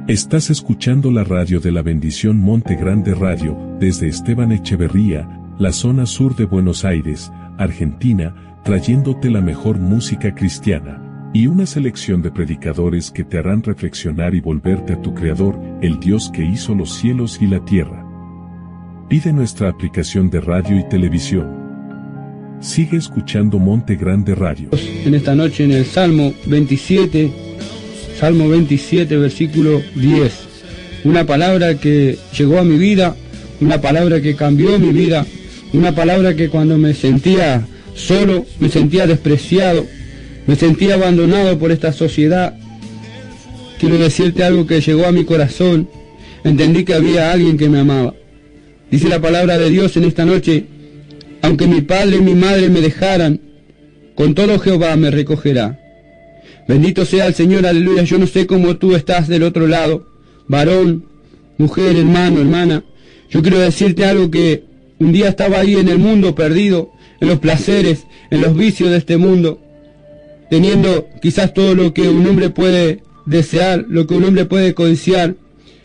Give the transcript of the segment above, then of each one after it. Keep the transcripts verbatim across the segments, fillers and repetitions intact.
Estás escuchando la radio de la bendición Monte Grande Radio, desde Esteban Echeverría, la zona sur de Buenos Aires, Argentina, trayéndote la mejor música cristiana, y una selección de predicadores que te harán reflexionar y volverte a tu Creador, el Dios que hizo los cielos y la tierra. Pide nuestra aplicación de radio y televisión. Sigue escuchando Monte Grande Radio. En esta noche en el Salmo veintisiete, Salmo veintisiete, versículo diez. Una palabra que llegó a mi vida, una palabra que cambió mi vida, una palabra que cuando me sentía solo, me sentía despreciado, me sentía abandonado por esta sociedad. Quiero decirte algo que llegó a mi corazón. Entendí que había alguien que me amaba. Dice la palabra de Dios en esta noche: aunque mi padre y mi madre me dejaran, con todo Jehová me recogerá. Bendito sea el Señor, aleluya. Yo no sé cómo tú estás del otro lado, varón, mujer, hermano, hermana. Yo quiero decirte algo, que un día estaba ahí en el mundo perdido, en los placeres, en los vicios de este mundo, teniendo quizás todo lo que un hombre puede desear, lo que un hombre puede codiciar,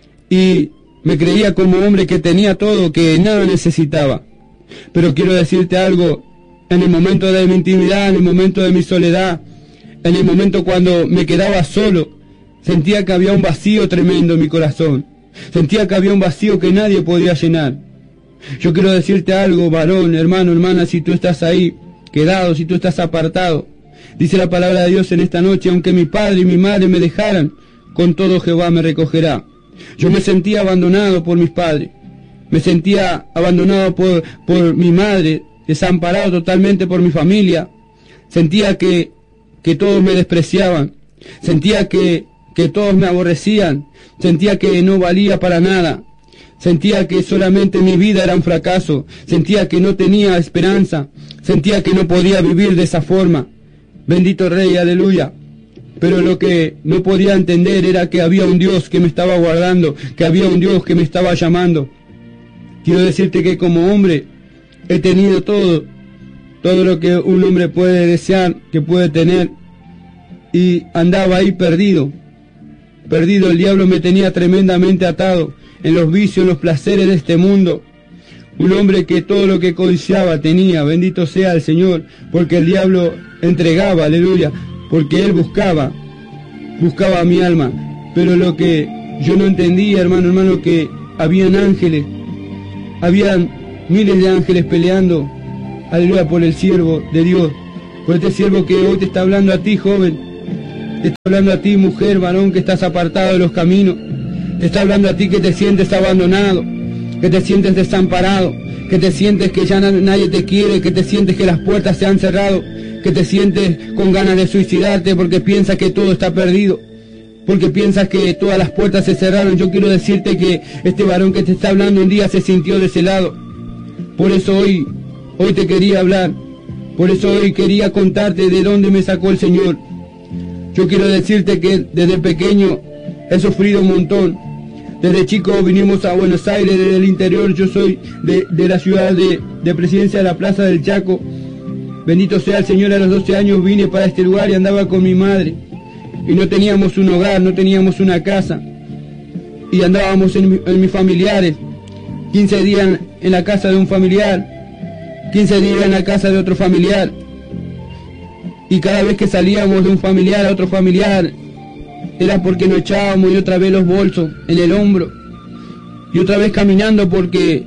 y me creía como hombre que tenía todo, que nada necesitaba. Pero quiero decirte algo, en el momento de mi intimidad, en el momento de mi soledad, en el momento cuando me quedaba solo, sentía que había un vacío tremendo en mi corazón. Sentía que había un vacío que nadie podía llenar. Yo quiero decirte algo, varón, hermano, hermana, si tú estás ahí, quedado, si tú estás apartado. Dice la palabra de Dios en esta noche: aunque mi padre y mi madre me dejaran, con todo Jehová me recogerá. Yo me sentía abandonado por mis padres. Me sentía abandonado por, por mi madre, desamparado totalmente por mi familia. Sentía que, que todos me despreciaban. Sentía que, que todos me aborrecían. Sentía que no valía para nada. Sentía que solamente mi vida era un fracaso. Sentía que no tenía esperanza. Sentía que no podía vivir de esa forma. Bendito Rey, aleluya. Pero lo que no podía entender era que había un Dios que me estaba guardando, que había un Dios que me estaba llamando. Quiero decirte que como hombre he tenido todo, todo lo que un hombre puede desear, que puede tener, y andaba ahí perdido, perdido. El diablo me tenía tremendamente atado en los vicios, en los placeres de este mundo. Un hombre que todo lo que codiciaba tenía. Bendito sea el Señor, porque el diablo entregaba, aleluya, porque él buscaba, buscaba a mi alma. Pero lo que yo no entendía, hermano, hermano, que habían ángeles, habían miles de ángeles peleando, aleluya, por el siervo de Dios, por este siervo que hoy te está hablando a ti, joven, te está hablando a ti, mujer, varón, que estás apartado de los caminos, te está hablando a ti que te sientes abandonado, que te sientes desamparado, que te sientes que ya nadie te quiere, que te sientes que las puertas se han cerrado, que te sientes con ganas de suicidarte porque piensas que todo está perdido, porque piensas que todas las puertas se cerraron. Yo quiero decirte que este varón que te está hablando un día se sintió de ese lado. Por eso hoy, hoy te quería hablar, por eso hoy quería contarte de dónde me sacó el Señor. Yo quiero decirte que desde pequeño he sufrido un montón. Desde chico vinimos a Buenos Aires, desde el interior. Yo soy de, de la ciudad de, de Presidencia de la Plaza del Chaco. Bendito sea el Señor. A los doce años vine para este lugar y andaba con mi madre. Y no teníamos un hogar, no teníamos una casa. Y andábamos en, en mis familiares. quince días en la casa de un familiar. quince días en la casa de otro familiar. Y cada vez que salíamos de un familiar a otro familiar, era porque nos echábamos y otra vez los bolsos en el hombro. Y otra vez caminando porque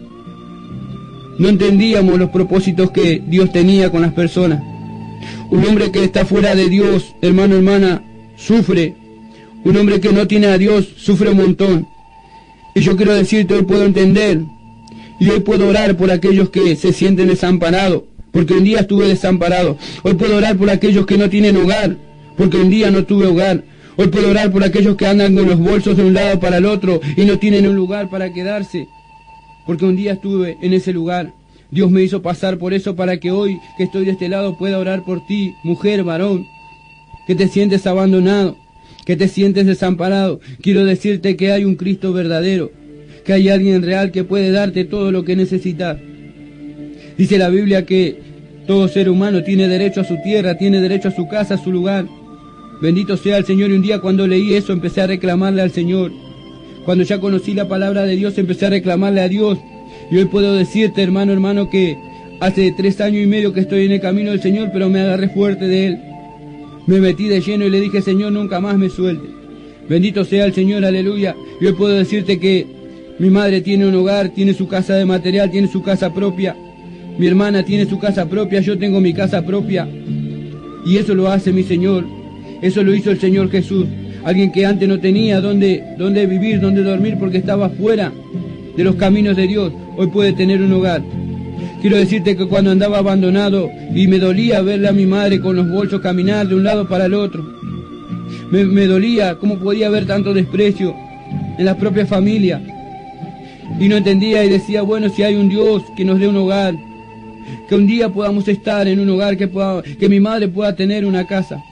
no entendíamos los propósitos que Dios tenía con las personas. Un hombre que está fuera de Dios, hermano, hermana, sufre. Un hombre que no tiene a Dios sufre un montón. Y yo quiero decirte, hoy puedo entender y hoy puedo orar por aquellos que se sienten desamparados, porque un día estuve desamparado. Hoy puedo orar por aquellos que no tienen hogar, porque un día no tuve hogar. Hoy puedo orar por aquellos que andan con los bolsos de un lado para el otro y no tienen un lugar para quedarse, porque un día estuve en ese lugar. Dios me hizo pasar por eso para que hoy que estoy de este lado pueda orar por ti, mujer, varón, que te sientes abandonado, que te sientes desamparado. Quiero decirte que hay un Cristo verdadero, que hay alguien real que puede darte todo lo que necesitas. Dice la Biblia que todo ser humano tiene derecho a su tierra, tiene derecho a su casa, a su lugar. Bendito sea el Señor. Y un día cuando leí eso empecé a reclamarle al Señor. Cuando ya conocí la palabra de Dios, empecé a reclamarle a Dios. Y hoy puedo decirte, hermano, hermano, que hace tres años y medio que estoy en el camino del Señor, pero me agarré fuerte de Él. Me metí de lleno y le dije, Señor, nunca más me suelte. Bendito sea el Señor, aleluya. Y hoy puedo decirte que mi madre tiene un hogar, tiene su casa de material, tiene su casa propia. Mi hermana tiene su casa propia, yo tengo mi casa propia. Y eso lo hace mi Señor. Eso lo hizo el Señor Jesús. Alguien que antes no tenía dónde, dónde vivir, dónde dormir, porque estaba fuera de los caminos de Dios, hoy puede tener un hogar. Quiero decirte que cuando andaba abandonado y me dolía verle a mi madre con los bolsos caminar de un lado para el otro, me, me dolía cómo podía haber tanto desprecio en la propia familia. Y no entendía y decía, bueno, si hay un Dios que nos dé un hogar, que un día podamos estar en un hogar, que, pueda, que mi madre pueda tener una casa.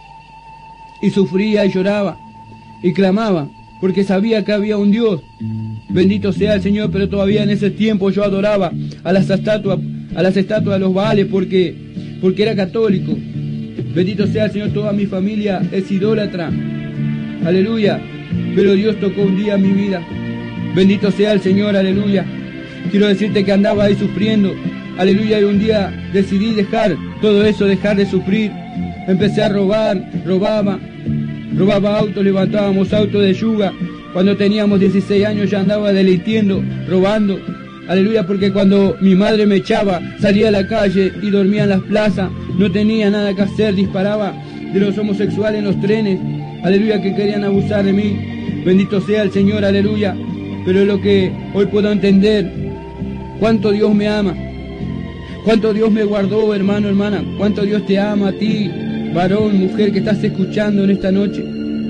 Y sufría y lloraba y clamaba, porque sabía que había un Dios. Bendito sea el Señor, pero todavía en ese tiempo yo adoraba a las estatuas, a las estatuas de los Baales, porque, porque era católico. Bendito sea el Señor, toda mi familia es idólatra. Aleluya. Pero Dios tocó un día mi vida. Bendito sea el Señor, aleluya. Quiero decirte que andaba ahí sufriendo. Aleluya, y un día decidí dejar todo eso, dejar de sufrir. Empecé a robar, robaba, robaba autos, levantábamos autos de yuga. Cuando teníamos dieciséis años ya andaba delinquiendo, robando. Aleluya, porque cuando mi madre me echaba, salía a la calle y dormía en las plazas, no tenía nada que hacer, disparaba de los homosexuales en los trenes. Aleluya, que querían abusar de mí. Bendito sea el Señor, aleluya. Pero es lo que hoy puedo entender, cuánto Dios me ama, cuánto Dios me guardó, hermano, hermana, cuánto Dios te ama a ti, varón, mujer, que estás escuchando en esta noche.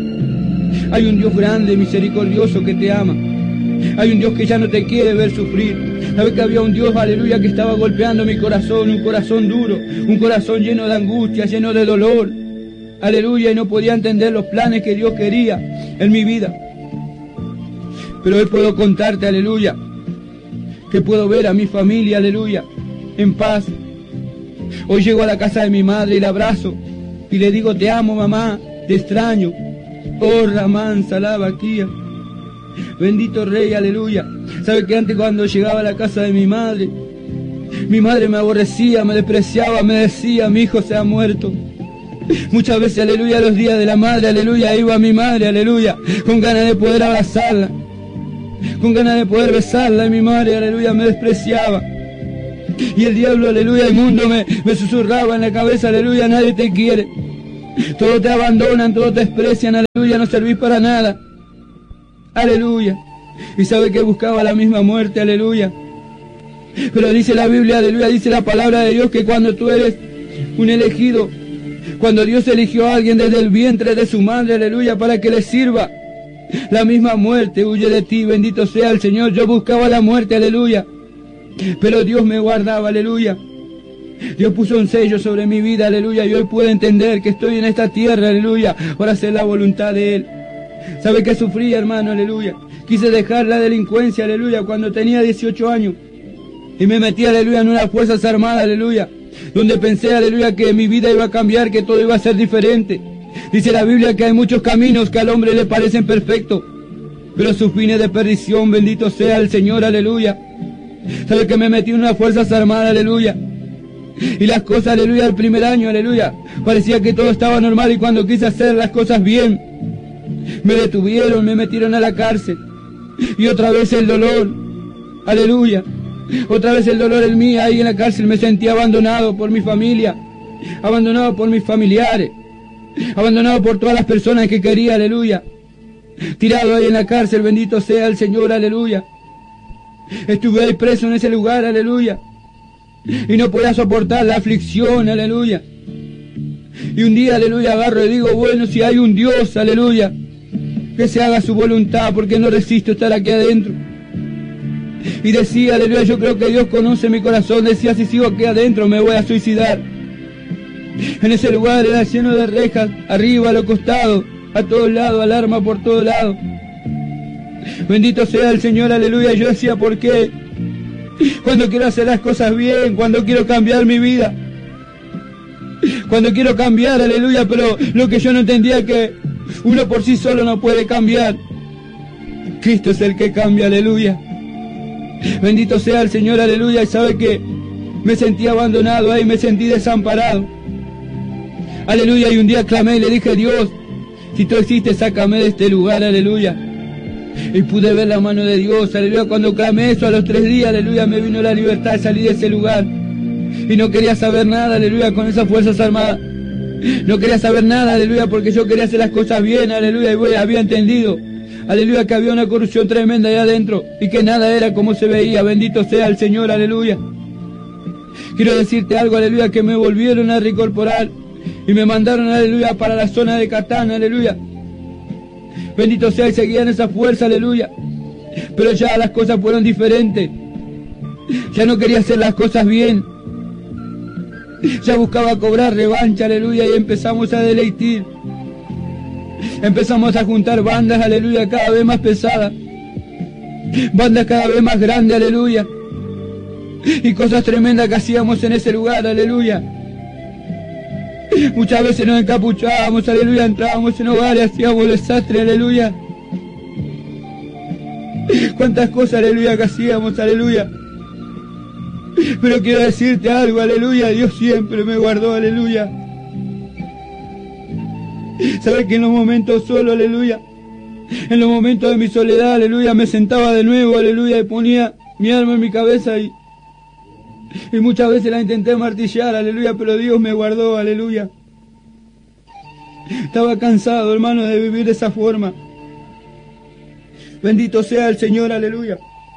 Hay un Dios grande, misericordioso, que te ama. Hay un Dios que ya no te quiere ver sufrir. ¿Sabes que había un Dios, aleluya, que estaba golpeando mi corazón, un corazón duro, un corazón lleno de angustia, lleno de dolor? Aleluya, y no podía entender los planes que Dios quería en mi vida. Pero hoy puedo contarte, aleluya, que puedo ver a mi familia, aleluya, en paz. Hoy llego a la casa de mi madre y la abrazo y le digo, te amo, mamá, te extraño. Oh, Ramán, Salabaquía. Bendito Rey, aleluya. ¿Sabe que antes cuando llegaba a la casa de mi madre, mi madre me aborrecía, me despreciaba, me decía, mi hijo se ha muerto? Muchas veces, aleluya, los días de la madre, aleluya, iba a mi madre, aleluya, con ganas de poder abrazarla, con ganas de poder besarla, y mi madre, aleluya, me despreciaba. Y el diablo, aleluya, el mundo me, me susurraba en la cabeza, aleluya, nadie te quiere. Todos te abandonan, todos te desprecian, aleluya, no servís para nada. Aleluya. Y sabe que buscaba la misma muerte, aleluya. Pero dice la Biblia, aleluya, dice la palabra de Dios que cuando tú eres un elegido, cuando Dios eligió a alguien desde el vientre de su madre, aleluya, para que le sirva, la misma muerte huye de ti, bendito sea el Señor. Yo buscaba la muerte, aleluya, pero Dios me guardaba, aleluya. Dios puso un sello sobre mi vida, aleluya, y hoy puedo entender que estoy en esta tierra, aleluya, para hacer la voluntad de Él. ¿Sabe que sufrí, hermano, aleluya? Quise dejar la delincuencia, aleluya, cuando tenía dieciocho años, y me metí, aleluya, en unas fuerzas armadas, aleluya, donde pensé, aleluya, que mi vida iba a cambiar, que todo iba a ser diferente. Dice la Biblia que hay muchos caminos que al hombre le parecen perfectos, pero sus fines de perdición, bendito sea el Señor, aleluya. ¿Sabe que me metí en unas fuerzas armadas, aleluya? Y las cosas, aleluya, el primer año, aleluya, parecía que todo estaba normal, y cuando quise hacer las cosas bien, me detuvieron, me metieron a la cárcel. Y otra vez el dolor, aleluya, otra vez el dolor en mí, ahí en la cárcel me sentí abandonado por mi familia, abandonado por mis familiares, abandonado por todas las personas que quería, aleluya, tirado ahí en la cárcel, bendito sea el Señor, aleluya. Estuve ahí preso en ese lugar, aleluya, y no podía soportar la aflicción, aleluya. Y un día, aleluya, agarro y digo, bueno, si hay un Dios, aleluya, que se haga su voluntad, porque no resisto estar aquí adentro. Y decía, aleluya, yo creo que Dios conoce mi corazón. Decía, si sigo aquí adentro me voy a suicidar. En ese lugar era lleno de rejas, arriba, a los costados, a todos lados, alarma por todos lados. Bendito sea el Señor, aleluya. Yo decía, ¿por qué? Cuando quiero hacer las cosas bien, cuando quiero cambiar mi vida, cuando quiero cambiar, aleluya, pero lo que yo no entendía es que uno por sí solo no puede cambiar. Cristo es el que cambia, aleluya. Bendito sea el Señor, aleluya. Y sabe que me sentí abandonado ahí, me sentí desamparado. Aleluya, y un día clamé y le dije: Dios, si tú existes, sácame de este lugar, aleluya. Y pude ver la mano de Dios, aleluya. Cuando clamé eso, a los tres días, aleluya, me vino la libertad de salir de ese lugar. Y no quería saber nada, aleluya, con esas fuerzas armadas. No quería saber nada, aleluya, porque yo quería hacer las cosas bien, aleluya, y bueno, había entendido, aleluya, que había una corrupción tremenda allá adentro y que nada era como se veía. Bendito sea el Señor, aleluya. Quiero decirte algo, aleluya, que me volvieron a reincorporar y me mandaron, aleluya, para la zona de Catán, aleluya. Bendito sea, y seguían esa fuerza, aleluya. Pero ya las cosas fueron diferentes. Ya no quería hacer las cosas bien. Ya buscaba cobrar revancha, aleluya, y empezamos a deleitir. Empezamos a juntar bandas, aleluya, cada vez más pesadas. Bandas cada vez más grandes, aleluya. Y cosas tremendas que hacíamos en ese lugar, aleluya. Muchas veces nos encapuchábamos, aleluya, entrábamos en hogares, hacíamos desastre, aleluya. Cuántas cosas, aleluya, que hacíamos, aleluya. Pero quiero decirte algo, aleluya, Dios siempre me guardó, aleluya. Sabes que en los momentos solos, aleluya, en los momentos de mi soledad, aleluya, me sentaba de nuevo, aleluya, y ponía mi alma en mi cabeza y, y muchas veces la intenté martillar, aleluya, pero Dios me guardó, aleluya. Estaba cansado, hermano, de vivir de esa forma. Bendito sea el Señor, aleluya.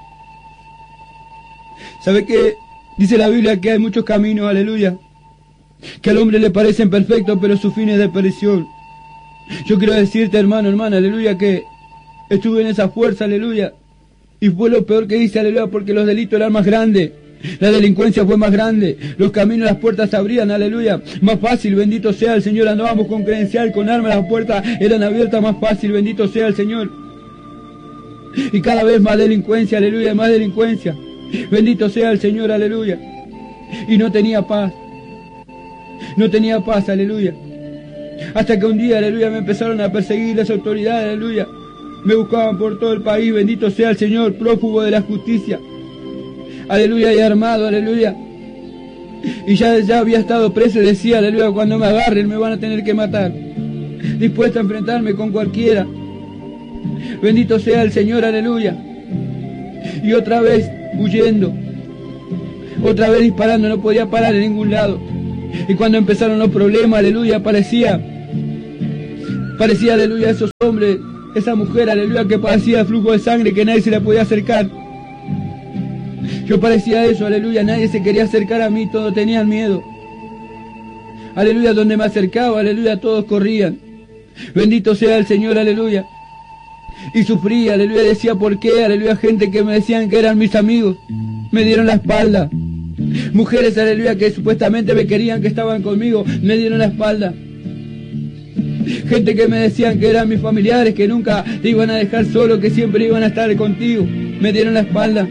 ¿Sabe qué? Dice la Biblia que hay muchos caminos, aleluya, que al hombre le parecen perfectos, pero su fin es de perdición. Yo quiero decirte, hermano, hermana, aleluya, que estuve en esa fuerza, aleluya, y fue lo peor que hice, aleluya, porque los delitos eran más grandes, la delincuencia fue más grande, los caminos, las puertas se abrían, aleluya, más fácil, bendito sea el Señor, andábamos con credencial, con armas, las puertas eran abiertas más fácil, bendito sea el Señor. Y cada vez más delincuencia, aleluya, más delincuencia. Bendito sea el Señor, aleluya. Y no tenía paz. No tenía paz, aleluya. Hasta que un día, aleluya, me empezaron a perseguir las autoridades, aleluya. Me buscaban por todo el país, bendito sea el Señor, prófugo de la justicia. Aleluya, y armado, aleluya. Y ya, ya había estado preso y decía, aleluya, cuando me agarren me van a tener que matar. Dispuesto a enfrentarme con cualquiera. Bendito sea el Señor, aleluya. Y otra vez huyendo, otra vez disparando, no podía parar en ningún lado. Y cuando empezaron los problemas, aleluya, parecía, parecía, aleluya, esos hombres, esa mujer, aleluya, que padecía flujo de sangre, que nadie se le podía acercar. Yo parecía eso, aleluya, nadie se quería acercar a mí, todos tenían miedo. Aleluya, donde me acercaba, aleluya, todos corrían. Bendito sea el Señor, aleluya. Y sufría, aleluya, decía por qué, aleluya, gente que me decían que eran mis amigos, me dieron la espalda. Mujeres, aleluya, que supuestamente me querían, que estaban conmigo, me dieron la espalda. Gente que me decían que eran mis familiares, que nunca te iban a dejar solo, que siempre iban a estar contigo, me dieron la espalda.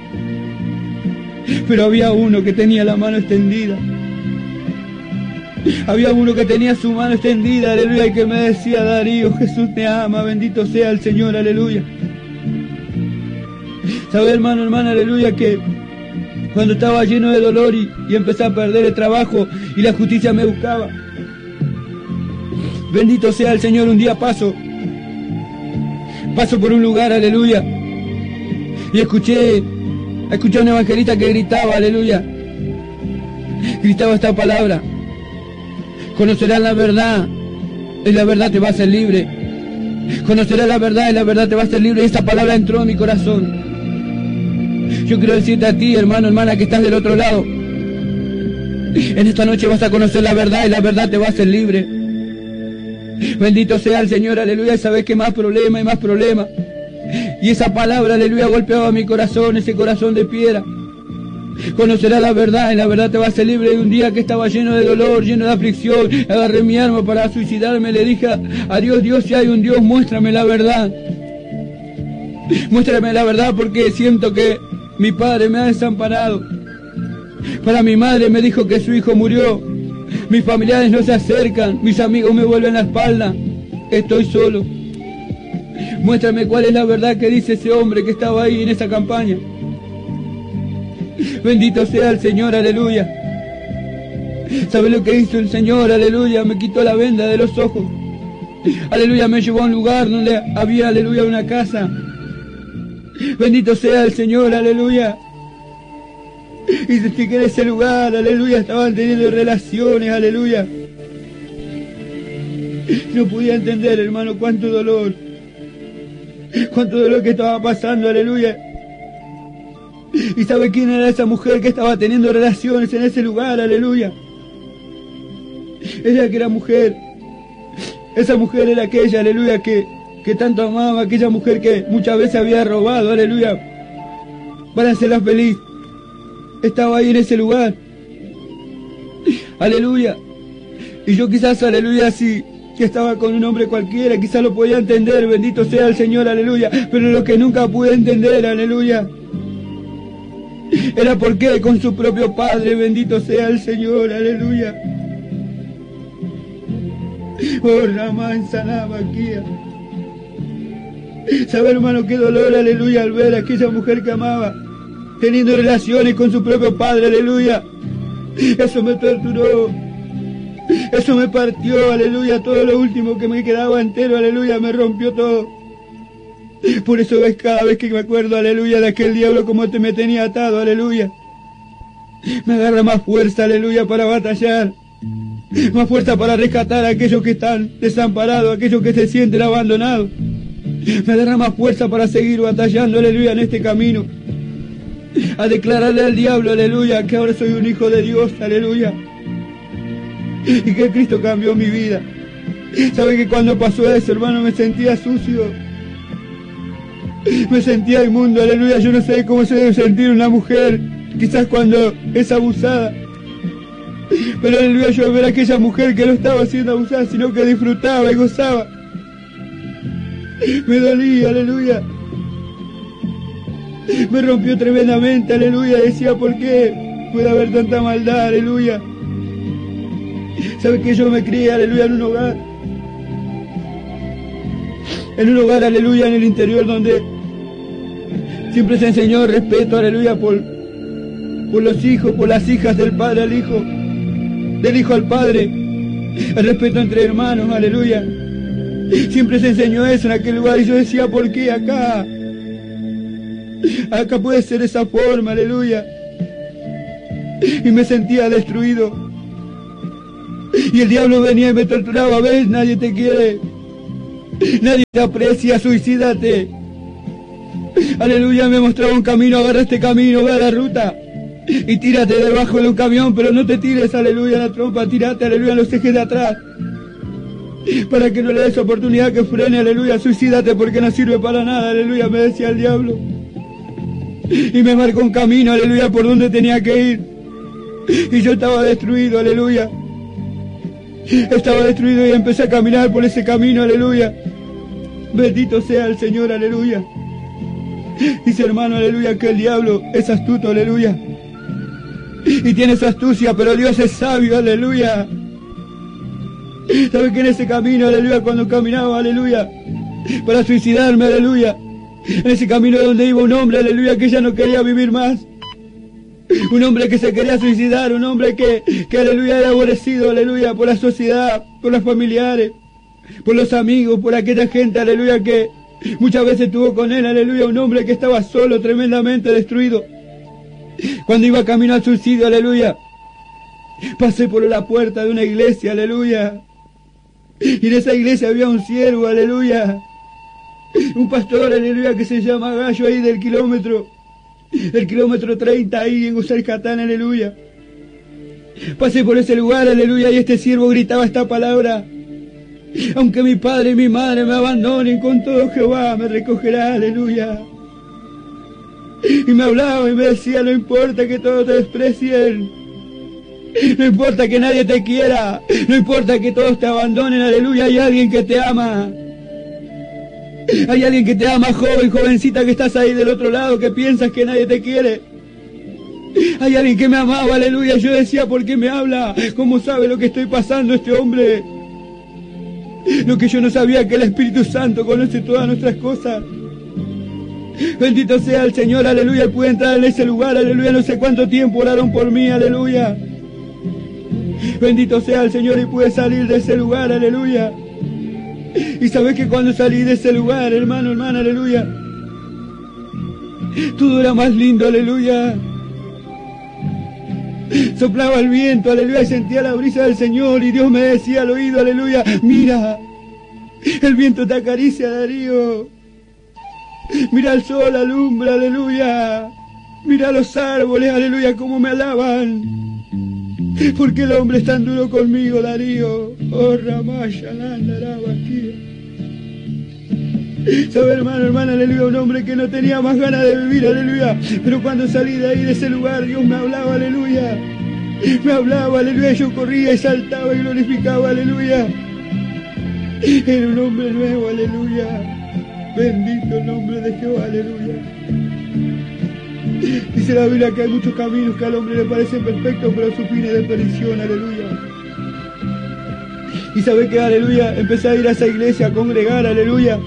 Pero había uno que tenía la mano extendida. Había uno que tenía su mano extendida, aleluya, y que me decía: Darío, Jesús te ama, bendito sea el Señor, aleluya. ¿Sabe, hermano, hermana, aleluya, que cuando estaba lleno de dolor y, y empecé a perder el trabajo y la justicia me buscaba, bendito sea el Señor, un día paso, paso por un lugar, aleluya, y escuché, escuché a un evangelista que gritaba, aleluya, gritaba esta palabra: conocerás la verdad, y la verdad te va a hacer libre. Conocerás la verdad, y la verdad te va a hacer libre. Y esta palabra entró en mi corazón. Yo quiero decirte a ti, hermano, hermana, que estás del otro lado, en esta noche vas a conocer la verdad, y la verdad te va a hacer libre. Bendito sea el Señor, aleluya. Y sabes que más problema y más problema. Y esa palabra, aleluya, golpeaba mi corazón, ese corazón de piedra. Conocerás la verdad, y la verdad te va a hacer libre. Y un día que estaba lleno de dolor, lleno de aflicción, agarré mi arma para suicidarme. Le dije a Dios: Dios, si hay un Dios, muéstrame la verdad. Muéstrame la verdad, porque siento que mi padre me ha desamparado. Para mi madre me dijo que su hijo murió. Mis familiares no se acercan, mis amigos me vuelven la espalda. Estoy solo. Muéstrame cuál es la verdad que dice ese hombre que estaba ahí en esa campaña. Bendito sea el Señor, aleluya. ¿Sabe lo que hizo el Señor? Aleluya, me quitó la venda de los ojos. Aleluya, me llevó a un lugar donde había, aleluya, una casa. Bendito sea el Señor, aleluya. Y sentí que en ese lugar, aleluya, estaban teniendo relaciones, aleluya. No podía entender, hermano, cuánto dolor. Cuánto dolor que estaba pasando, aleluya. ¿Y sabe quién era esa mujer que estaba teniendo relaciones en ese lugar, aleluya? Ella que era mujer. Esa mujer era aquella, aleluya, que, que tanto amaba, aquella mujer que muchas veces había robado, aleluya, para hacerla feliz. Estaba ahí en ese lugar. Aleluya. Y yo quizás, aleluya, si que estaba con un hombre cualquiera, quizás lo podía entender, bendito sea el Señor, aleluya. Pero lo que nunca pude entender, aleluya, era porque con su propio padre, bendito sea el Señor, aleluya. Oh, Ramá, ensanaba aquí. ¿Sabe, hermano, qué dolor, aleluya, al ver a aquella mujer que amaba teniendo relaciones con su propio padre, aleluya? Eso me torturó. Eso me partió, aleluya. Todo lo último que me quedaba entero, aleluya, me rompió todo. Por eso ves, cada vez que me acuerdo, aleluya, de aquel diablo como te me tenía atado, aleluya, me agarra más fuerza, aleluya, para batallar. Más fuerza para rescatar a aquellos que están desamparados, a aquellos que se sienten abandonados. Me agarra más fuerza para seguir batallando, aleluya, en este camino. A declararle al diablo, aleluya, que ahora soy un hijo de Dios, aleluya. Y que Cristo cambió mi vida. ¿Sabe que cuando pasó eso, hermano, me sentía sucio? Me sentía inmundo, aleluya. Yo no sé cómo se debe sentir una mujer, quizás cuando es abusada. Pero aleluya, yo ver a aquella mujer que no estaba siendo abusada, sino que disfrutaba y gozaba. Me dolía, aleluya. Me rompió tremendamente, aleluya. Decía, ¿por qué puede haber tanta maldad, aleluya? ¿Sabe que yo me crié, aleluya, en un hogar? En un hogar, aleluya, en el interior donde siempre se enseñó respeto, aleluya, por, por los hijos, por las hijas, del padre al hijo, del hijo al padre, el respeto entre hermanos, aleluya. Siempre se enseñó eso en aquel lugar y yo decía, ¿por qué acá? Acá puede ser esa forma, aleluya. Y me sentía destruido. Y el diablo venía y me torturaba, ¿ves? Nadie te quiere. Nadie te aprecia, suicídate. Aleluya, me mostraba un camino, agarra este camino, ve a la ruta. Y tírate debajo de un camión, pero no te tires, aleluya, la trompa, tírate, aleluya, los ejes de atrás. Para que no le des oportunidad que frene, aleluya, suicídate porque no sirve para nada, aleluya, me decía el diablo. Y me marcó un camino, aleluya, por donde tenía que ir. Y yo estaba destruido, aleluya. Estaba destruido y empecé a caminar por ese camino, aleluya. Bendito sea el Señor, aleluya. Dice, hermano, aleluya, que el diablo es astuto, aleluya. Y tiene esa astucia, pero Dios es sabio, aleluya. ¿Sabe que en ese camino, aleluya, cuando caminaba, aleluya, para suicidarme, aleluya, en ese camino donde iba un hombre, aleluya, que ya no quería vivir más? Un hombre que se quería suicidar, un hombre que, que aleluya, era aborrecido, aleluya, por la sociedad, por los familiares, por los amigos, por aquella gente, aleluya, que muchas veces estuvo con él, aleluya, un hombre que estaba solo, tremendamente destruido. Cuando iba camino al suicidio, aleluya, pasé por la puerta de una iglesia, aleluya, y en esa iglesia había un siervo, aleluya, un pastor, aleluya, que se llama Gallo, ahí del kilómetro, del kilómetro treinta, ahí en Gusarcatán, aleluya. Pasé por ese lugar, aleluya, y este siervo gritaba esta palabra: aunque mi padre y mi madre me abandonen, con todo Jehová me recogerá, aleluya. Y me hablaba y me decía, no importa que todos te desprecien, no importa que nadie te quiera, no importa que todos te abandonen, aleluya, hay alguien que te ama. Hay alguien que te ama, joven, jovencita, que estás ahí del otro lado, que piensas que nadie te quiere. Hay alguien que me amaba, aleluya. Yo decía, ¿por qué me habla? ¿Cómo sabe lo que estoy pasando este hombre? Lo que yo no sabía, que el Espíritu Santo conoce todas nuestras cosas. Bendito sea el Señor, aleluya. Pude entrar en ese lugar, aleluya. No sé cuánto tiempo oraron por mí, aleluya. Bendito sea el Señor, y pude salir de ese lugar, aleluya. Y sabes que cuando salí de ese lugar, hermano, hermana, aleluya, todo era más lindo, aleluya. Soplaba el viento, aleluya, y sentía la brisa del Señor, y Dios me decía al oído, aleluya, mira, el viento te acaricia, Darío. Mira el sol, alumbra, aleluya. Mira los árboles, aleluya, cómo me alaban. Porque el hombre es tan duro conmigo, Darío. Oh, Ramaya, Landaraba, aquí. ¿Sabe, hermano, hermana, aleluya? Un hombre que no tenía más ganas de vivir, aleluya. Pero cuando salí de ahí, de ese lugar, Dios me hablaba, aleluya. Me hablaba, aleluya. Yo corría y saltaba y glorificaba, aleluya. Era un hombre nuevo, aleluya. Bendito el nombre de Jehová, aleluya. Dice la Biblia que hay muchos caminos que al hombre le parecen perfectos, pero su fin es de perdición, aleluya. Y sabe que, aleluya, empecé a ir a esa iglesia, a congregar, aleluya.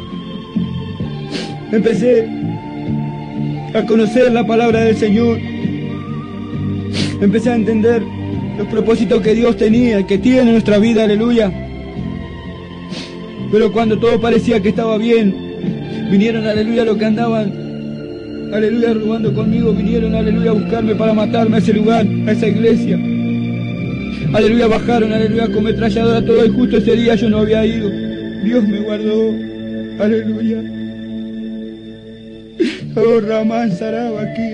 Empecé a conocer la palabra del Señor. Empecé a entender los propósitos que Dios tenía, que tiene en nuestra vida, aleluya. Pero cuando todo parecía que estaba bien, vinieron, aleluya, los que andaban, aleluya, robando conmigo, vinieron, aleluya, a buscarme para matarme a ese lugar, a esa iglesia. Aleluya, bajaron, aleluya, con metralladora todo, y justo ese día yo no había ido. Dios me guardó, aleluya. Oh, Ramán Saraba aquí.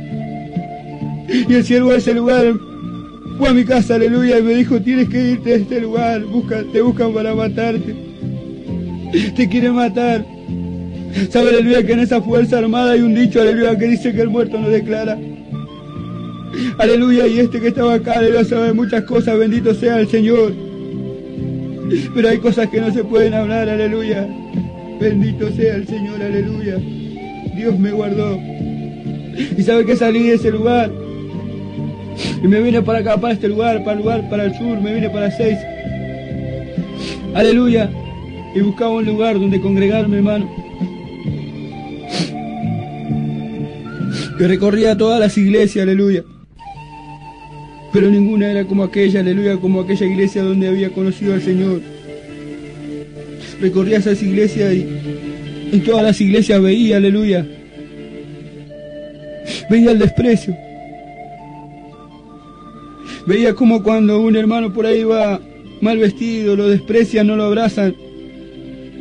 Y el siervo de ese lugar fue a mi casa, aleluya, y me dijo, tienes que irte de este lugar, busca, te buscan para matarte. Te quieren matar. ¿Sabe, aleluya, que en esa fuerza armada hay un dicho, aleluya, que dice que el muerto no declara? Aleluya, y este que estaba acá, aleluya, sabe muchas cosas, bendito sea el Señor. Pero hay cosas que no se pueden hablar, aleluya. Bendito sea el Señor, aleluya. Dios me guardó. Y sabe que salí de ese lugar. Y me vine para acá, para este lugar, para el lugar, para el sur, me vine para seis. Aleluya. Y buscaba un lugar donde congregarme, hermano. Que recorría todas las iglesias, aleluya. Pero ninguna era como aquella, aleluya, como aquella iglesia donde había conocido al Señor. Recorría esas iglesias y en todas las iglesias veía, aleluya, veía el desprecio. Veía como cuando un hermano por ahí va mal vestido, lo desprecian, no lo abrazan.